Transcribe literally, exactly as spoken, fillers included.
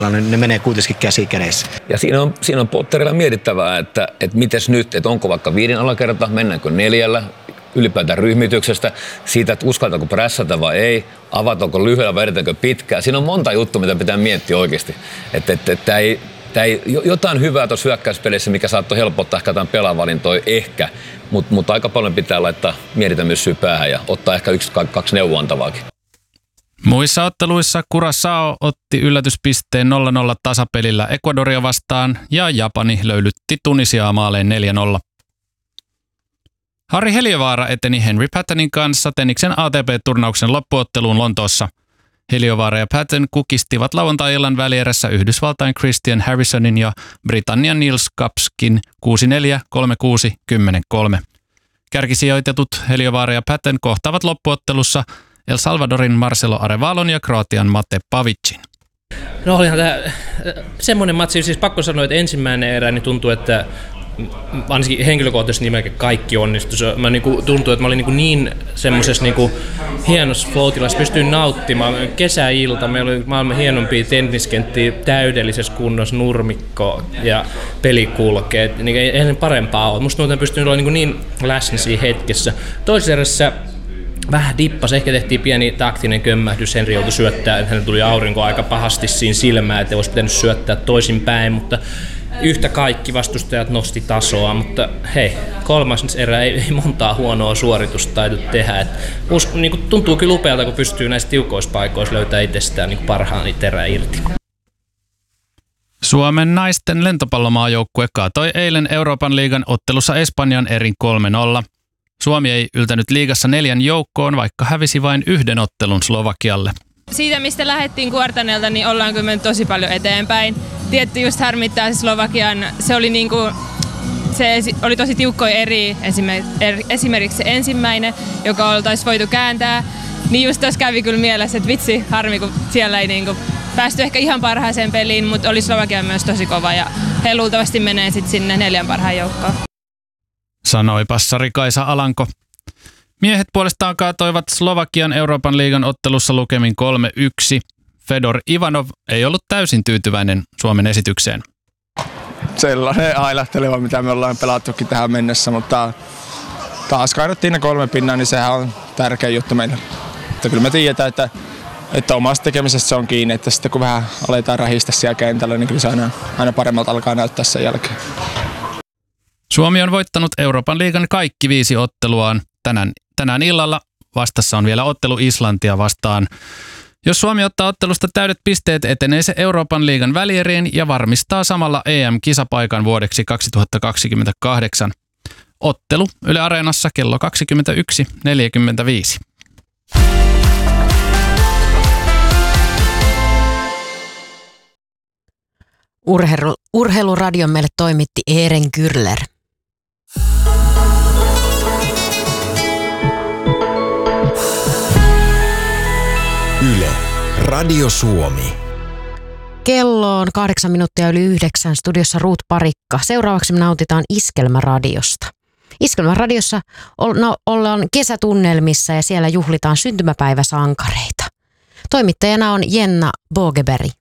ne menee kuitenkin käsi kädessä. Ja siinä on, siinä on Potterilla mietittävää, että, että mites nyt, että onko vaikka viiden alakerta, mennäänkö neljällä, ylipäätään ryhmityksestä, siitä, että uskaltaako prässätä vai ei, avataanko lyhyellä vai edetäänkö pitkään. Siinä on monta juttua, mitä pitää miettiä oikeasti. Että, että, että ei, ei, jotain hyvää tuossa hyökkäyspelissä, mikä saattoi helpottaa ehkä jotain pelaavalintoja, ehkä, mutta mut aika paljon pitää laittaa mietitä myös syy päähän ja ottaa ehkä yksi, kaksi neuvoantavaakin. Muissa otteluissa Curaçao otti yllätyspisteen nolla nolla tasapelillä Ecuadoria vastaan ja Japani löylytti Tunisiaa maaleen neljä nolla. Harri Heliövaara eteni Henry Pattonin kanssa Tenniksen A T P-turnauksen loppuotteluun Lontoossa. Heliövaara ja Patton kukistivat lauantai-illan välierässä Yhdysvaltain Christian Harrisonin ja Britannian Niels Kapskin kuusi neljä, kolme kuusi, kymmenen kolme. Kärkisijoitetut Heliövaara ja Patton kohtaavat loppuottelussa El Salvadorin Marcelo Arevalon ja Kroatian Mate Pavicin. No olihan tämä semmoinen matsi, siis pakko sanoa, että ensimmäinen erä niin tuntuu, että ainakin henkilökohtaisesti niin melkein kaikki onnistui. Mä niinku, tuntuu, että mä olin niinku niin semmoisessa niinku hienossa flow-tilassa, pystyin nauttimaan. Kesäilta, meillä oli maailman hienompia tenniskenttiä, täydellisessä kunnossa, nurmikko ja pelikulkeet. Niin ei ennen parempaa ole. Musta tuntuu, että pystyin olla niinku niin läsnä siinä hetkessä. Toisessa erässä vähän dippas, ehkä tehtiin pieni taktinen kömmähdys, Henri joutui syöttää, hänelle tuli aurinko aika pahasti siinä silmään, että olisi pitänyt syöttää toisinpäin, mutta yhtä kaikki vastustajat nosti tasoa, mutta hei, kolmas erä ei, ei montaa huonoa suoritusta taitu tehdä. Et usko, niin kuin, tuntuu kyllä upealta, kun pystyy näissä tiukoissa paikoissa löytää itsestään niin parhaan erää irti. Suomen naisten lentopallomaajoukkue kaatoi eilen Euroopan liigan ottelussa Espanjan erin kolme nolla. Suomi ei yltänyt liigassa neljän joukkoon, vaikka hävisi vain yhden ottelun Slovakialle. Siitä, mistä lähdettiin Kuortanelta, niin ollaan kyllä mennyt tosi paljon eteenpäin. Tietty just harmittaa se Slovakian, se oli, niinku, se oli tosi tiukkoja eri, esimerkiksi se ensimmäinen, joka oltaisiin voitu kääntää. Niin just tuossa kävi kyllä mielessä, että vitsi, harmi, kun siellä ei niinku päästy ehkä ihan parhaaseen peliin, mutta oli Slovakia myös tosi kova ja he luultavasti menee sitten sinne neljän parhaan joukkoon. Sanoi passari Kaisa Alanko. Miehet puolestaan kaatoivat Slovakian Euroopan liigan ottelussa lukemin kolme yksi. Fedor Ivanov ei ollut täysin tyytyväinen Suomen esitykseen. Sellainen ailahteleva, mitä me ollaan pelattukin tähän mennessä, mutta taas kaadottiin ne kolme pinnaa, niin sehän on tärkeä juttu meille. Mutta kyllä me tiedetään, että, että omasta tekemisestä se on kiinni, että sitten kun vähän aletaan rähistä siellä kentällä, niin kyllä se aina, aina paremmalta alkaa näyttää sen jälkeen. Suomi on voittanut Euroopan liigan kaikki viisi otteluaan. Tänään, tänään illalla vastassa on vielä ottelu Islantia vastaan. Jos Suomi ottaa ottelusta täydet pisteet, etenee se Euroopan liigan välieriin ja varmistaa samalla E M-kisapaikan vuodeksi kaksituhattakaksikymmentäkahdeksan. Ottelu Yle Areenassa kello kaksikymmentäyksi neljäkymmentäviisi. Urheilu, urheiluradion meille toimitti Eeren Kyrler. Yle, Radio Suomi. Kello on kahdeksan minuuttia yli yhdeksän, studiossa Ruut Parikka. Seuraavaksi me nautitaan Iskelmäradiosta. Iskelmäradiossa ollaan kesätunnelmissa ja siellä juhlitaan syntymäpäiväsankareita. Toimittajana on Jenna Bogeberg.